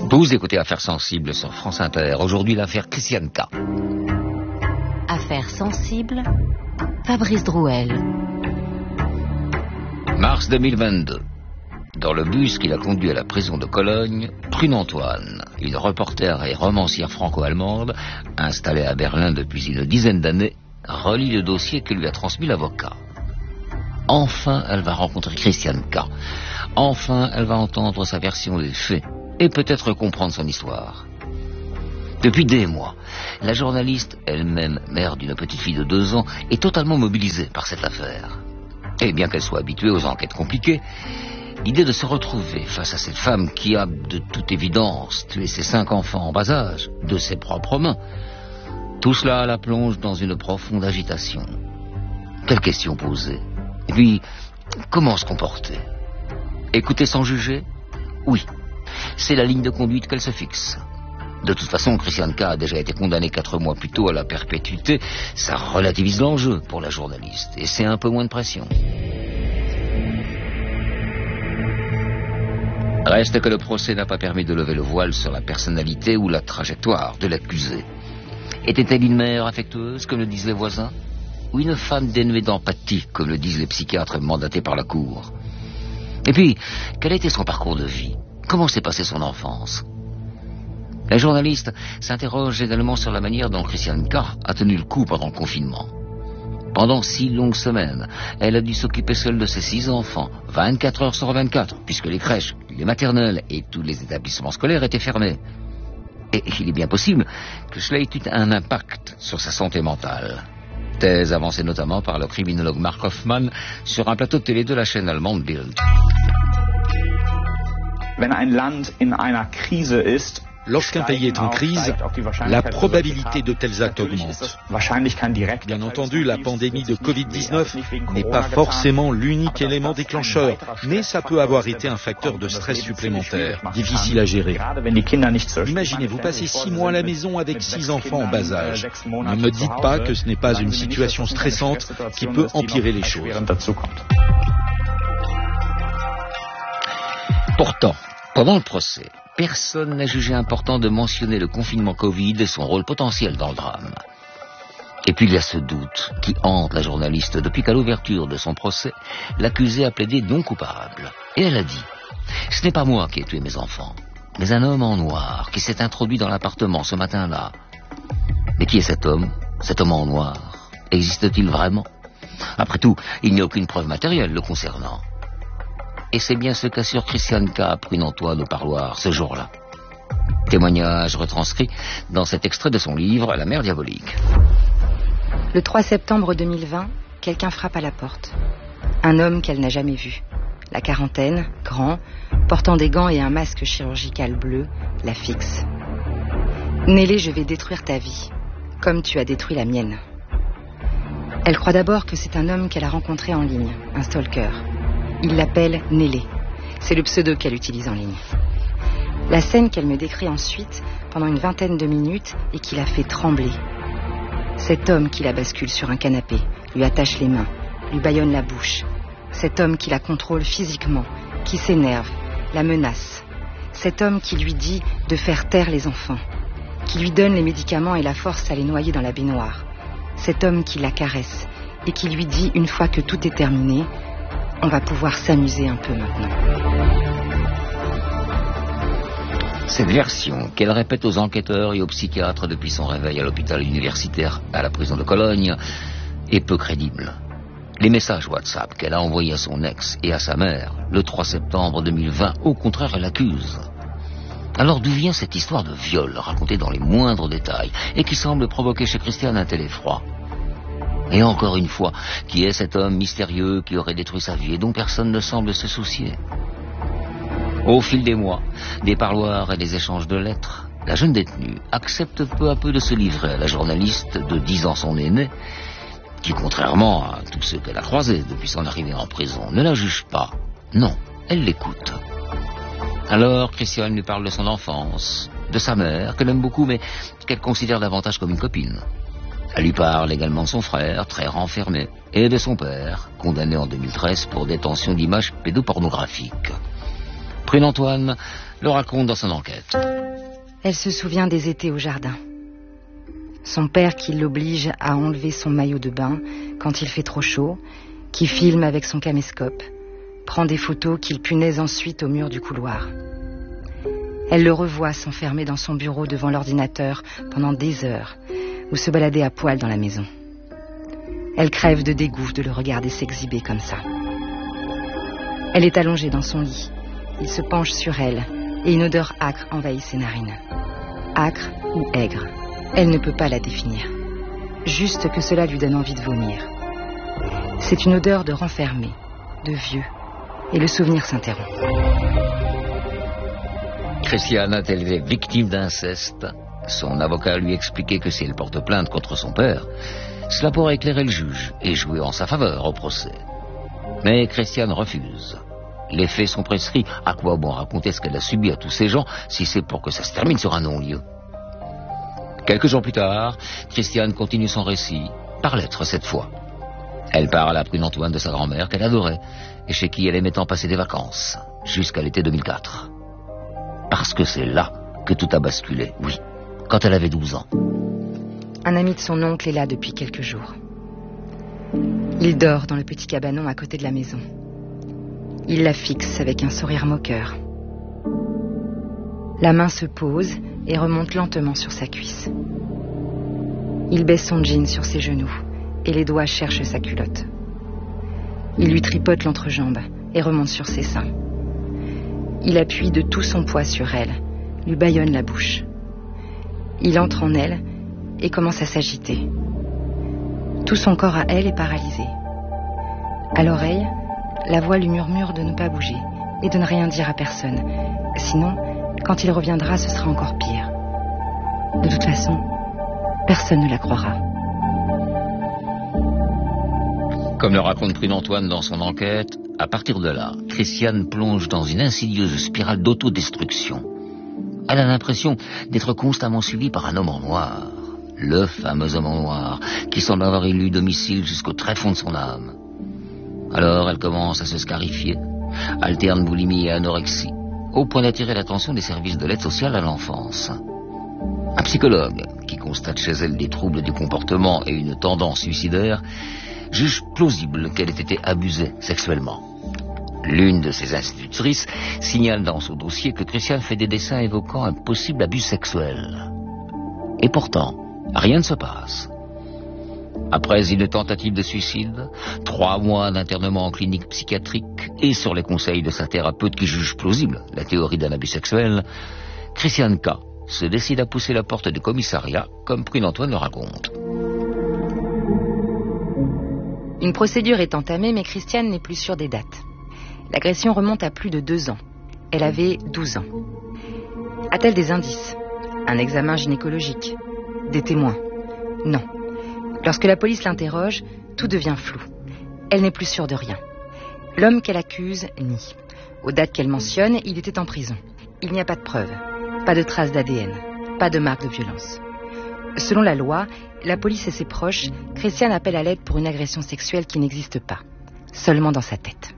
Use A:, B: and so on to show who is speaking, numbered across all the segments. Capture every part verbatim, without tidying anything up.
A: Vous écoutez Affaires sensibles sur France Inter. Aujourd'hui, l'affaire Christiane K.
B: Affaires sensibles, Fabrice Drouel.
A: Mars deux mille vingt-deux. Dans le bus qui l'a conduit à la prison de Cologne, Prune Antoine, une reporter et romancière franco-allemande, installée à Berlin depuis une dizaine d'années, relit le dossier que lui a transmis l'avocat. Enfin, elle va rencontrer Christiane K. Enfin, elle va entendre sa version des faits et peut-être comprendre son histoire. Depuis des mois, la journaliste, elle-même mère d'une petite fille de deux ans, est totalement mobilisée par cette affaire. Et bien qu'elle soit habituée aux enquêtes compliquées, l'idée de se retrouver face à cette femme qui a, de toute évidence, tué ses cinq enfants en bas âge, de ses propres mains, tout cela la plonge dans une profonde agitation. Quelles questions poser? Et puis, comment se comporter? Écouter sans juger? Oui, c'est la ligne de conduite qu'elle se fixe. De toute façon, Christiane K. a déjà été condamnée quatre mois plus tôt à la perpétuité. Ça relativise l'enjeu pour la journaliste, et c'est un peu moins de pression. Reste que le procès n'a pas permis de lever le voile sur la personnalité ou la trajectoire de l'accusée. Était-elle une mère affectueuse, comme le disent les voisins, ou une femme dénuée d'empathie, comme le disent les psychiatres mandatés par la Cour? Et puis, quel était son parcours de vie? Comment s'est passée son enfance? La journaliste s'interroge également sur la manière dont Christiane K. a tenu le coup pendant le confinement. Pendant six longues semaines, elle a dû s'occuper seule de ses six enfants, vingt-quatre heures sur vingt-quatre, puisque les crèches, les maternelles et tous les établissements scolaires étaient fermés. Et il est bien possible que cela ait eu un impact sur sa santé mentale. Thèse avancée notamment par le criminologue Mark Hoffmann sur un plateau de télé de la chaîne allemande Bild.
C: Wenn ein Land in einer Krise ist,
D: lorsqu'un pays est en crise, la probabilité de tels actes augmente. Bien entendu, la pandémie de covid dix-neuf n'est pas forcément l'unique élément déclencheur, mais ça peut avoir été un facteur de stress supplémentaire, difficile à gérer. Imaginez, vous passez six mois à la maison avec six enfants en bas âge. Ne me dites pas que ce n'est pas une situation stressante qui peut empirer les choses.
A: Pourtant, pendant le procès, personne n'a jugé important de mentionner le confinement Covid et son rôle potentiel dans le drame. Et puis il y a ce doute qui hante la journaliste depuis qu'à l'ouverture de son procès, l'accusée a plaidé non coupable. Et elle a dit « Ce n'est pas moi qui ai tué mes enfants, mais un homme en noir qui s'est introduit dans l'appartement ce matin-là. » Mais qui est cet homme, cet homme en noir? Existe-t-il vraiment? Après tout, il n'y a aucune preuve matérielle le concernant. Et c'est bien ce qu'assure Christiane K. à Prune Antoine au parloir ce jour-là. Témoignage retranscrit dans cet extrait de son livre « La mère diabolique ».
E: Le trois septembre deux mille vingt, quelqu'un frappe à la porte. Un homme qu'elle n'a jamais vu. La quarantaine, grand, portant des gants et un masque chirurgical bleu, la fixe. « Nélé, je vais détruire ta vie, comme tu as détruit la mienne. » Elle croit d'abord que c'est un homme qu'elle a rencontré en ligne, un stalker. Il l'appelle Nélé. C'est le pseudo qu'elle utilise en ligne. La scène qu'elle me décrit ensuite, pendant une vingtaine de minutes, et qui la fait trembler. Cet homme qui la bascule sur un canapé, lui attache les mains, lui bâillonne la bouche. Cet homme qui la contrôle physiquement, qui s'énerve, la menace. Cet homme qui lui dit de faire taire les enfants, qui lui donne les médicaments et la force à les noyer dans la baignoire. Cet homme qui la caresse et qui lui dit, une fois que tout est terminé, on va pouvoir s'amuser un peu maintenant.
A: Cette version, qu'elle répète aux enquêteurs et aux psychiatres depuis son réveil à l'hôpital universitaire à la prison de Cologne, est peu crédible. Les messages WhatsApp qu'elle a envoyés à son ex et à sa mère le trois septembre deux mille vingt, au contraire, elle accuse. Alors d'où vient cette histoire de viol racontée dans les moindres détails et qui semble provoquer chez Christiane un tel effroi? Et encore une fois, qui est cet homme mystérieux qui aurait détruit sa vie et dont personne ne semble se soucier? Au fil des mois, des parloirs et des échanges de lettres, la jeune détenue accepte peu à peu de se livrer à la journaliste de dix ans son aînée, qui, contrairement à tous ceux qu'elle a croisés depuis son arrivée en prison, ne la juge pas. Non, elle l'écoute. Alors, Christiane lui parle de son enfance, de sa mère, qu'elle aime beaucoup, mais qu'elle considère davantage comme une copine. Elle lui parle également de son frère, très renfermé, et de son père, condamné en deux mille treize pour détention d'images pédopornographiques. Prune Antoine le raconte dans son enquête.
E: Elle se souvient des étés au jardin. Son père qui l'oblige à enlever son maillot de bain quand il fait trop chaud, qui filme avec son caméscope, prend des photos qu'il punaise ensuite au mur du couloir. Elle le revoit s'enfermer dans son bureau devant l'ordinateur pendant des heures ou se balader à poil dans la maison. Elle crève de dégoût de le regarder s'exhiber comme ça. Elle est allongée dans son lit. Il se penche sur elle et une odeur âcre envahit ses narines. Âcre ou aigre, elle ne peut pas la définir. Juste que cela lui donne envie de vomir. C'est une odeur de renfermé, de vieux, et le souvenir s'interrompt.
A: Christiane a-t-elle été victime d'inceste? Son avocat lui expliquait que si elle porte plainte contre son père, cela pourrait éclairer le juge et jouer en sa faveur au procès. Mais Christiane refuse. Les faits sont prescrits. À quoi bon raconter ce qu'elle a subi à tous ces gens si c'est pour que ça se termine sur un non-lieu? Quelques jours plus tard, Christiane continue son récit, par lettre cette fois. Elle parle à Prune-Antoine de sa grand-mère qu'elle adorait et chez qui elle aimait tant passer des vacances, jusqu'à l'été deux mille quatre. Parce que c'est là que tout a basculé, oui, quand elle avait douze ans.
E: Un ami de son oncle est là depuis quelques jours. Il dort dans le petit cabanon à côté de la maison. Il la fixe avec un sourire moqueur. La main se pose et remonte lentement sur sa cuisse. Il baisse son jean sur ses genoux et les doigts cherchent sa culotte. Il lui tripote l'entrejambe et remonte sur ses seins. Il appuie de tout son poids sur elle, lui bâillonne la bouche. Il entre en elle et commence à s'agiter. Tout son corps à elle est paralysé. À l'oreille, la voix lui murmure de ne pas bouger et de ne rien dire à personne. Sinon, quand il reviendra, ce sera encore pire. De toute façon, personne ne la croira.
A: Comme le raconte Prune-Antoine dans son enquête, à partir de là, Christiane plonge dans une insidieuse spirale d'autodestruction. Elle a l'impression d'être constamment suivie par un homme en noir. Le fameux homme en noir, qui semble avoir élu domicile jusqu'au tréfonds de son âme. Alors elle commence à se scarifier, alterne boulimie et anorexie, au point d'attirer l'attention des services de l'aide sociale à l'enfance. Un psychologue, qui constate chez elle des troubles du comportement et une tendance suicidaire, juge plausible qu'elle ait été abusée sexuellement. L'une de ses institutrices signale dans son dossier que Christiane fait des dessins évoquant un possible abus sexuel. Et pourtant, rien ne se passe. Après une tentative de suicide, trois mois d'internement en clinique psychiatrique et sur les conseils de sa thérapeute qui juge plausible la théorie d'un abus sexuel, Christiane K. se décide à pousser la porte du commissariat, comme Prune-Antoine le raconte.
E: Une procédure est entamée, mais Christiane n'est plus sûre des dates. L'agression remonte à plus de deux ans. Elle avait douze ans. A-t-elle des indices? Un examen gynécologique? Des témoins? Non. Lorsque la police l'interroge, tout devient flou. Elle n'est plus sûre de rien. L'homme qu'elle accuse nie. Aux dates qu'elle mentionne, il était en prison. Il n'y a pas de preuves, pas de traces d'A D N, pas de marques de violence. Selon la loi, la police et ses proches, Christiane appelle à l'aide pour une agression sexuelle qui n'existe pas, seulement dans sa tête.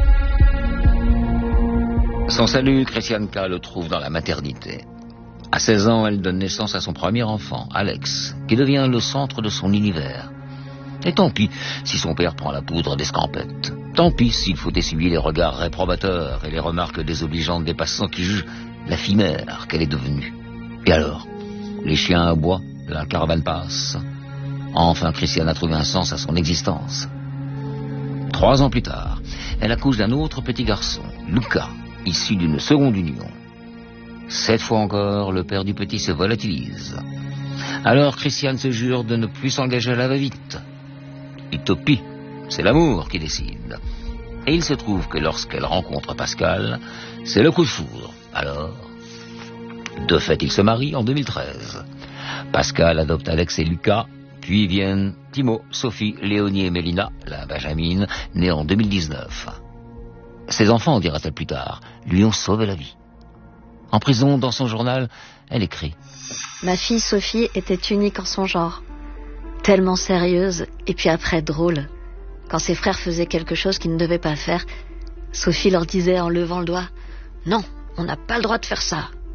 A: Son salut, Christiane K. le trouve dans la maternité. À seize ans, elle donne naissance à son premier enfant, Alex, qui devient le centre de son univers. Et tant pis si son père prend la poudre d'escampette. Tant pis s'il faut essuyer les regards réprobateurs et les remarques désobligeantes des passants qui jugent la fille mère qu'elle est devenue. Et alors, les chiens aboient, la caravane passe. Enfin, Christiane a trouvé un sens à son existence. Trois ans plus tard, elle accouche d'un autre petit garçon, Lucas, issu d'une seconde union. Cette fois encore, le père du petit se volatilise. Alors Christiane se jure de ne plus s'engager à la va-vite. Utopie, c'est l'amour qui décide. Et il se trouve que lorsqu'elle rencontre Pascal, c'est le coup de foudre. Alors, de fait, ils se marient en deux mille treize. Pascal adopte Alex et Lucas, puis viennent Timo, Sophie, Léonie et Mélina, la Benjamine, née en deux mille dix-neuf. Ses enfants, dira-t-elle plus tard, lui ont sauvé la vie. En prison, dans son journal, elle écrit
F: « Ma fille Sophie était unique en son genre, tellement sérieuse et puis après drôle. Quand ses frères faisaient quelque chose qu'ils ne devaient pas faire, Sophie leur disait en levant le doigt « Non, on n'a pas le droit de faire ça ».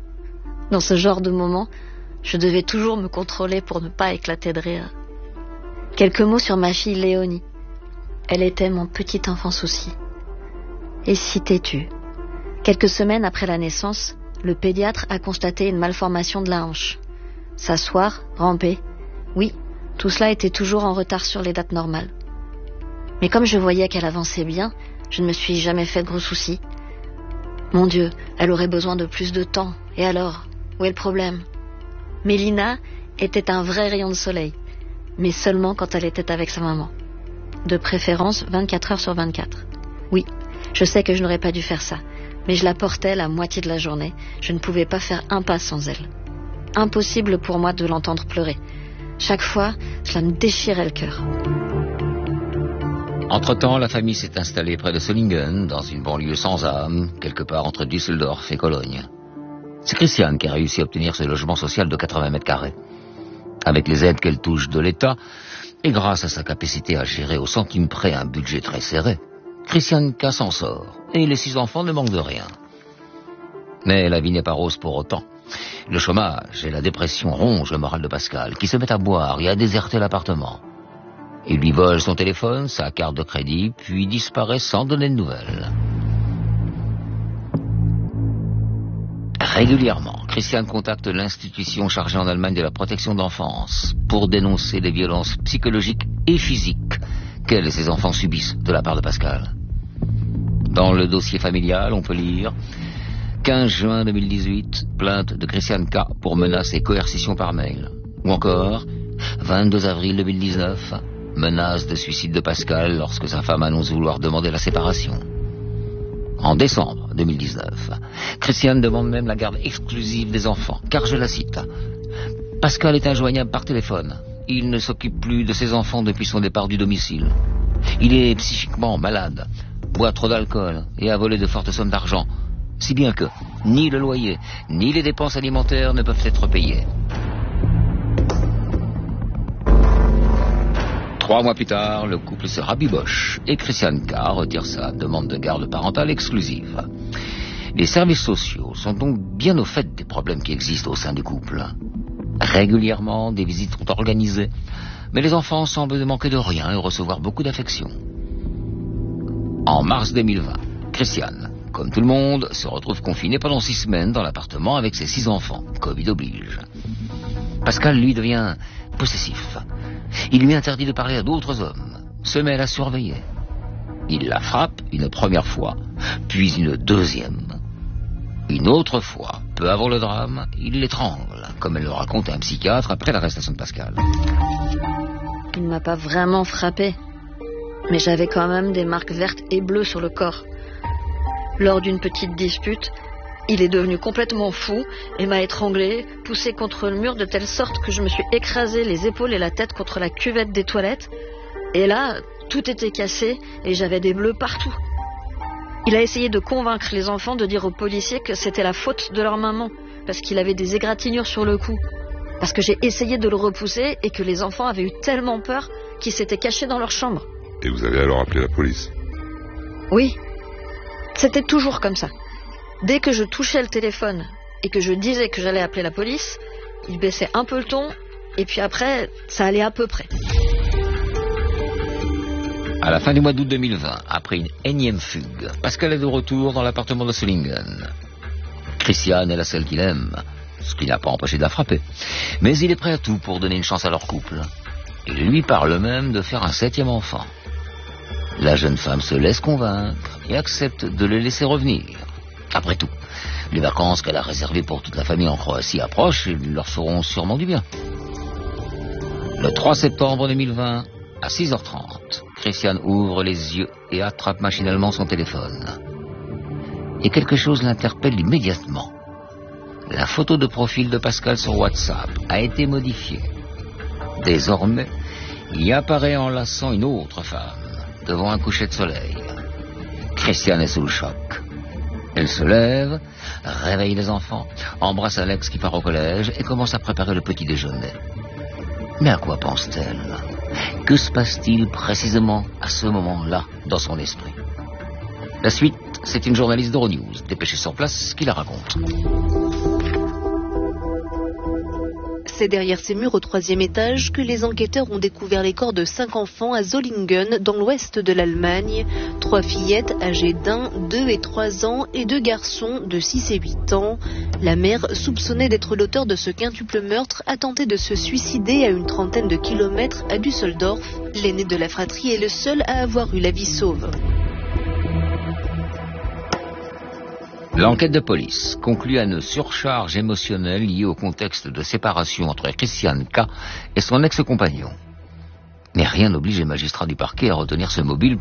F: Dans ce genre de moment, je devais toujours me contrôler pour ne pas éclater de rire. Quelques mots sur ma fille Léonie. Elle était mon petit enfant souci. Et si têtue. Quelques semaines après la naissance, le pédiatre a constaté une malformation de la hanche. S'asseoir, ramper, oui, tout cela était toujours en retard sur les dates normales. Mais comme je voyais qu'elle avançait bien, je ne me suis jamais fait de gros soucis. Mon Dieu, elle aurait besoin de plus de temps. Et alors, où est le problème? Mélina était un vrai rayon de soleil, mais seulement quand elle était avec sa maman. De préférence vingt-quatre heures sur vingt-quatre. Oui, je sais que je n'aurais pas dû faire ça, mais je la portais la moitié de la journée. Je ne pouvais pas faire un pas sans elle. Impossible pour moi de l'entendre pleurer. Chaque fois, cela me déchirait le cœur.
A: Entre-temps, la famille s'est installée près de Solingen, dans une banlieue sans âme, quelque part entre Düsseldorf et Cologne. C'est Christiane qui a réussi à obtenir ce logement social de quatre-vingts mètres carrés. Avec les aides qu'elle touche de l'État, et grâce à sa capacité à gérer au centime près un budget très serré, Christiane K s'en sort, et les six enfants ne manquent de rien. Mais la vie n'est pas rose pour autant. Le chômage et la dépression rongent le moral de Pascal, qui se met à boire et à déserter l'appartement. Il lui vole son téléphone, sa carte de crédit, puis disparaît sans donner de nouvelles. Régulièrement, Christiane contacte l'institution chargée en Allemagne de la protection d'enfance pour dénoncer les violences psychologiques et physiques qu'elle et ses enfants subissent de la part de Pascal. Dans le dossier familial, on peut lire quinze juin deux mille dix-huit, plainte de Christiane K pour menaces et coercition par mail. Ou encore vingt-deux avril deux mille dix-neuf, menace de suicide de Pascal lorsque sa femme annonce vouloir demander la séparation. En décembre deux mille dix-neuf, Christiane demande même la garde exclusive des enfants, car je la cite. Pascal est injoignable par téléphone. Il ne s'occupe plus de ses enfants depuis son départ du domicile. Il est psychiquement malade, boit trop d'alcool et a volé de fortes sommes d'argent, si bien que ni le loyer, ni les dépenses alimentaires ne peuvent être payées. Trois mois plus tard, le couple se rabiboche et Christiane K retire sa demande de garde parentale exclusive. Les services sociaux sont donc bien au fait des problèmes qui existent au sein du couple. Régulièrement, des visites sont organisées, mais les enfants semblent ne manquer de rien et recevoir beaucoup d'affection. En mars deux mille vingt, Christiane, comme tout le monde, se retrouve confinée pendant six semaines dans l'appartement avec ses six enfants, Covid oblige. Pascal, lui, devient possessif. Il lui interdit de parler à d'autres hommes, se met à la surveiller. Il la frappe une première fois, puis une deuxième. Une autre fois, peu avant le drame, il l'étrangle, comme elle le raconte à un psychiatre après l'arrestation de Pascal.
F: Il ne m'a pas vraiment frappé, mais j'avais quand même des marques vertes et bleues sur le corps. Lors d'une petite dispute, il est devenu complètement fou et m'a étranglé, poussé contre le mur de telle sorte que je me suis écrasé les épaules et la tête contre la cuvette des toilettes. Et là, tout était cassé et j'avais des bleus partout. Il a essayé de convaincre les enfants de dire aux policiers que c'était la faute de leur maman, parce qu'il avait des égratignures sur le cou. Parce que j'ai essayé de le repousser et que les enfants avaient eu tellement peur qu'ils s'étaient cachés dans leur chambre.
G: Et vous avez alors appelé la police?
F: Oui. C'était toujours comme ça. Dès que je touchais le téléphone et que je disais que j'allais appeler la police, il baissait un peu le ton, et puis après, ça allait à peu près.
A: À la fin du mois d'août deux mille vingt, après une énième fugue, Pascal est de retour dans l'appartement de Solingen. Christiane est la seule qu'il aime, ce qui n'a pas empêché de la frapper. Mais il est prêt à tout pour donner une chance à leur couple. Il lui parle même de faire un septième enfant. La jeune femme se laisse convaincre et accepte de le laisser revenir. Après tout, les vacances qu'elle a réservées pour toute la famille en Croatie approchent et leur feront sûrement du bien. Le trois septembre deux mille vingt, à six heures trente, Christiane ouvre les yeux et attrape machinalement son téléphone. Et quelque chose l'interpelle immédiatement. La photo de profil de Pascal sur WhatsApp a été modifiée. Désormais, il y apparaît enlaçant une autre femme devant un coucher de soleil. Christiane est sous le choc. Elle se lève, réveille les enfants, embrasse Alex qui part au collège et commence à préparer le petit déjeuner. Mais à quoi pense-t-elle? Que se passe-t-il précisément à ce moment-là dans son esprit? La suite, c'est une journaliste d'Euronews, dépêchée sur place, qui la raconte.
H: C'est derrière ces murs au troisième étage que les enquêteurs ont découvert les corps de cinq enfants à Zollingen, dans l'ouest de l'Allemagne. Trois fillettes âgées d'un, deux et trois ans et deux garçons de six et huit ans. La mère, soupçonnée d'être l'auteur de ce quintuple meurtre, a tenté de se suicider à une trentaine de kilomètres à Düsseldorf. L'aîné de la fratrie est le seul à avoir eu la vie sauve.
A: L'enquête de police conclut à une surcharge émotionnelle liée au contexte de séparation entre Christian K. et son ex-compagnon. Mais rien n'oblige les magistrats du parquet à retenir ce mobile